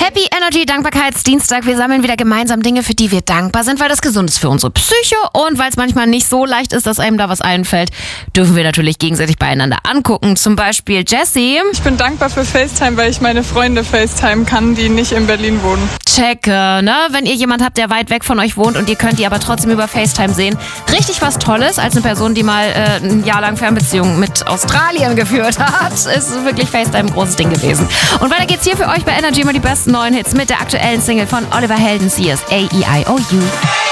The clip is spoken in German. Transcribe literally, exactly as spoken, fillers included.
Happy Energy Dankbarkeitsdienstag. Wir sammeln wieder gemeinsam Dinge, für die wir dankbar sind, weil das gesund ist für unsere Psyche und weil es manchmal nicht so leicht ist, dass einem da was einfällt, dürfen wir natürlich gegenseitig beieinander angucken. Zum Beispiel Jessie. Ich bin dankbar für FaceTime, weil ich meine Freunde FaceTime kann, die nicht in Berlin wohnen. Checke, ne? Wenn ihr jemand habt, der weit weg von euch wohnt und ihr könnt die aber trotzdem über FaceTime sehen. Richtig was Tolles, als eine Person, die mal äh, ein Jahr lang Fernbeziehungen mit Australien geführt hat. Ist wirklich FaceTime ein großes Ding gewesen. Und weiter geht's hier für euch bei Energy immer die besten neuen Hits mit der aktuellen Single von Oliver Heldens. Hier ist A E I O U.